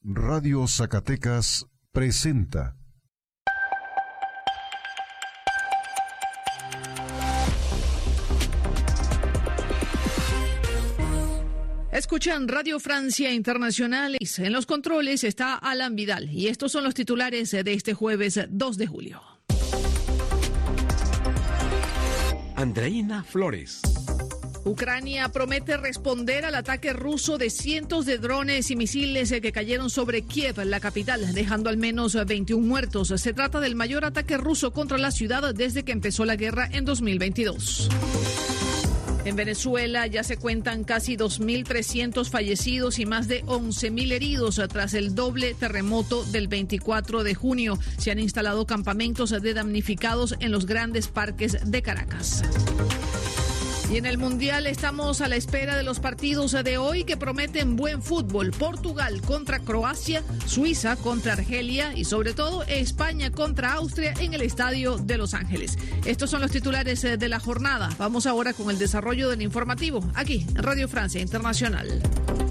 Radio Zacatecas presenta Escuchan Radio Francia Internacional. En los controles está Alan Vidal y estos son los titulares de este jueves 2 de julio. Andreina Flores. Ucrania promete responder al ataque ruso de cientos de drones y misiles que cayeron sobre Kiev, la capital, dejando al menos 21 muertos. Se trata del mayor ataque ruso contra la ciudad desde que empezó la guerra en 2022. En Venezuela ya se cuentan casi 2.300 fallecidos y más de 11.000 heridos tras el doble terremoto del 24 de junio. Se han instalado campamentos de damnificados en los grandes parques de Caracas. Y en el Mundial estamos a la espera de los partidos de hoy que prometen buen fútbol. Portugal contra Croacia, Suiza contra Argelia y sobre todo España contra Austria en el Estadio de Los Ángeles. Estos son los titulares de la jornada. Vamos ahora con el desarrollo del informativo aquí en Radio Francia Internacional.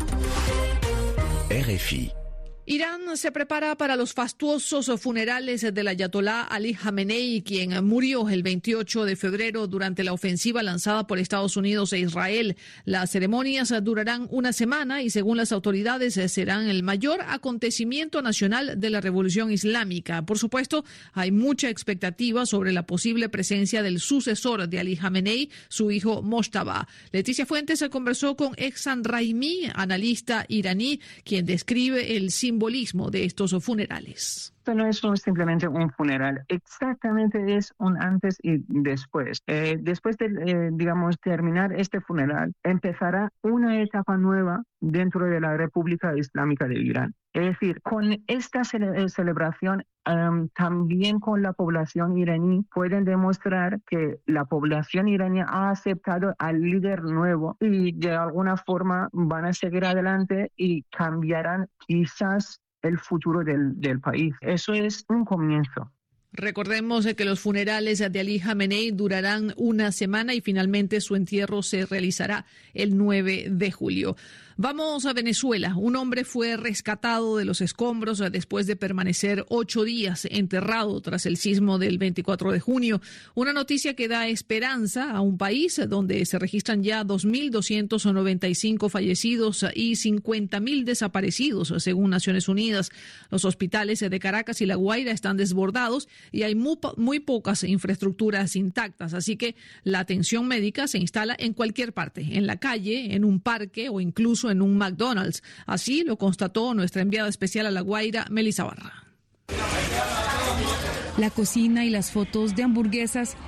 RFI. Irán se prepara para los fastuosos funerales del ayatolá Ali Jamenei, quien murió el 28 de febrero durante la ofensiva lanzada por Estados Unidos e Israel. Las ceremonias durarán una semana y, según las autoridades, serán el mayor acontecimiento nacional de la Revolución Islámica. Por supuesto, hay mucha expectativa sobre la posible presencia del sucesor de Ali Jamenei, su hijo Mojtaba. Leticia Fuentes se conversó con Ehsan Raimi, analista iraní, quien describe el simbolismo de estos funerales. Esto no es simplemente un funeral, exactamente es un antes y después. Después de, terminar este funeral, empezará una etapa nueva dentro de la República Islámica de Irán. Es decir, con esta celebración, también con la población iraní, pueden demostrar que la población iraní ha aceptado al líder nuevo y de alguna forma van a seguir adelante y cambiarán quizás el futuro del país. Eso es un comienzo. Recordemos que los funerales de Ali Jamenei durarán una semana y finalmente su entierro se realizará el 9 de julio. Vamos a Venezuela. Un hombre fue rescatado de los escombros después de permanecer 8 días enterrado tras el sismo del 24 de junio. Una noticia que da esperanza a un país donde se registran ya 2.295 fallecidos y 50.000 desaparecidos, según Naciones Unidas. Los hospitales de Caracas y La Guaira están desbordados y hay muy pocas infraestructuras intactas, así que la atención médica se instala en cualquier parte, en la calle, en un parque o incluso en un McDonald's. Así lo constató nuestra enviada especial a La Guaira, Melissa Barra. La cocina y las fotos de hamburguesas